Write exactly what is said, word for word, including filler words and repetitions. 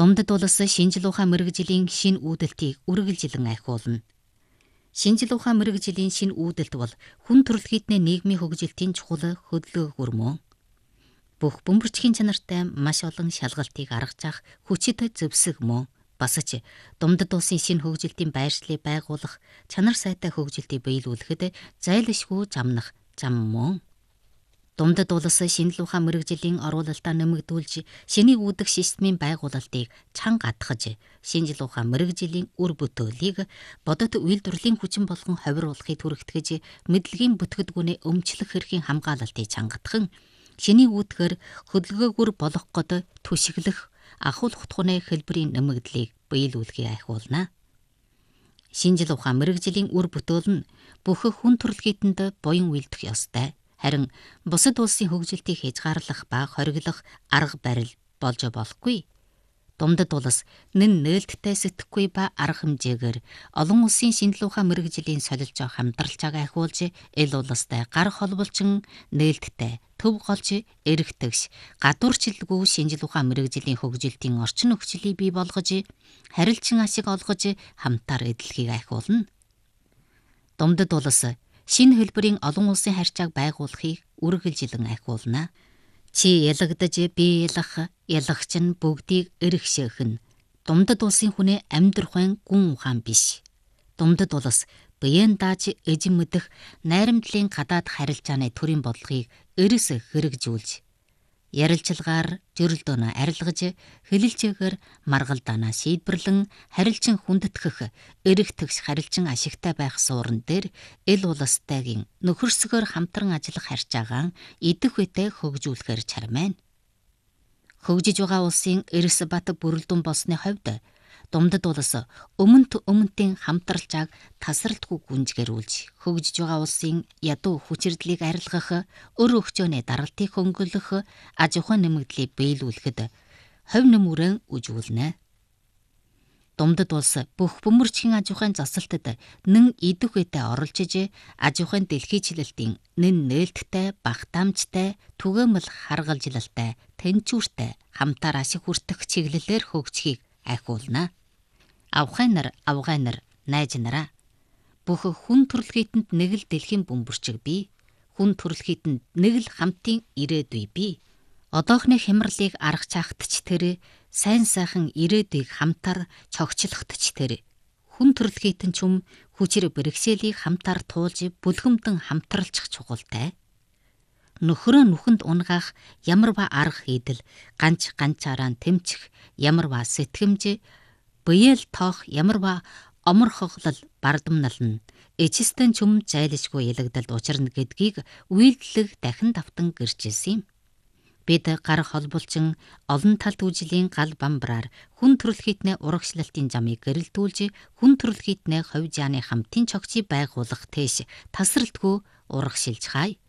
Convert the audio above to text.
Домдод улс шинжил ухаан мэргэжлийн шинэ үүдэлтийг үргэлжилэн ахиулна. Шинжил ухаан мэргэжлийн шинэ үүдэлт бол хүн төрөлхийдний нийгмийн хөгжилтийн чухал хөдөлгөөр мөн. Бүх бөмбөрчгийн чанартай маш олон шалгалтыг аргаж авах хүчит зэвсэг мөн. Бас ч Домдод улсын шинэ хөгжилтийн байршлыг байгуулах, чанар сайтай хөгжилтийг биелүүлэхэд зайлшгүй замнах зам мөн. Домдод улс шинжил ухаан мэргэжлийн оруулалтаа нэмэгдүүлж, шинийг үүдэх системийн байгуулалтыг чанга атгаж, шинжил ухаан мэргэжлийн үр бүтээлийг бодит үйлдвэрлэлийн хүчин болгон ховируулахыг түрэгтгэж, мэдлэгийн бүтгэдгүүнээ өмчлөх эрхийн хамгаалалтыг чангатхан, шинийг үүдгээр хөдөлгөөгөр болох гот түшиглэх, ахуул хутгууны хэлбэрийн нэмэгдлийг биелүүлэхийг ахиулна. Шинжил ухаан мэргэжлийн үр бүтээл нь бүх хүн төрөлхийдэнд буян үйлдэх ёстой. Харин бусад улсын хөгжилтийг хязгаарлах ба хориглох арга барил болж болохгүй. Домдод улс нэн нээлттэй сэтгэхгүй ба арга хэмжээгээр олон улсын шинжил ухаан мэргэжлийн солилж хамтралчааг ахиулж, эл улстай гар холболчин нээлттэй төв голж эргэтгш гадуурчилгүй шинжил ухаан мэргэжлийн хөгжилтийн орчин нөхцөлийг бий болгож, харилцан ашиг олгож хамтаар эдлэхийг ахиулна. Домдод улс шинэ хэлбэрийн олон улсын харьцааг байгуулахыг үргэлжилэн ахиулна. Чи ялагдаж би ялах, ялагч нь бүгдийг эргшээх нь Домдод улсын хүний амьдрахын гүн ухаан биш. Домдод улс биеэн дааж эзэн мэдэх найрамдлын гадаад харилцааны төрийн бодлогыг эрс хэрэгжүүлж, ярилцлагаар зөрөлдөөнө арилгаж, хэлэлцээгээр маргалдаанаа шийдвэрлэн, харилцан хүндэтгэх, эргэтгс харилцан ашигтай байх суурин дээр эл улстайгийн нөхөрсгөөр хамтран ажиллах харьцаагаа идэх үедээ хөгжүүлэхээр чармайна. Хөгжиж байгаа улсын эрс бат бүрэлдэхүүн болсны хувьд Домдод улс өмнөд өмнөдийн хамтралчааг тасралтгүй гүнзгийрүүлж, хөгжиж байгаа улсын ядуу хүчирдлийг арилгах, өр өгчөөний даралтыг хөнгөлөх, аж ахуйн нэмэгдлийг биелүүлэхэд хувь нэмүрэн үжүүлнэ. Домдод улс бүх бөмбөрчгийн аж ахуйн засалтад нэн идэх үедээ оролцож, аж ахуйн дэлхийчлэлтийн нэн нээлттэй, багтаамжтай, түгээмэл харгалзалтай, тэнцвэртэй, хамтаар ашиг хүртэх чиглэлээр хөгжихийг ахиулна. Авхай нар, авгай нар, найз нараа. Бүх хүн төрөлхийдэнд нэг л дэлхийн бөмбөрчиг бий. Хүн төрөлхийдэнд нэг л хамтын ирээдүй бий. Одоохны хямралыг аргачаахтч тэр, сайн сайхан ирээдүйг хамтаар цогчлохтч тэр. Хүн төрөлхийдэн ч юм хүчээр бэрхшээлийг хамтаар туулж, бүлгэмдэн хамтралчих чухалтай. Нөхрөө нүхэнд унгаах ямар ба арга хийдэл, ганц ганцаараа тэмчих ямар ба сэтгэмж, биеэл тоох ямар ба омор хоглол бардамнал нь эцэстэн ч юм зайлшгүй ялагдалд учрна гэдгийг үйлдэлэг дахин давтан гэрчилсэн юм. Бид гар холболчин олон талт үжлийн гал бамбараар хүн төрөлхийдний урагшлалтын замыг гэрэлтүүлж, хүн төрөлхийдний хувь жааны хамтын цогцыг байгуулах тийш тасралтгүй урагшилж хай.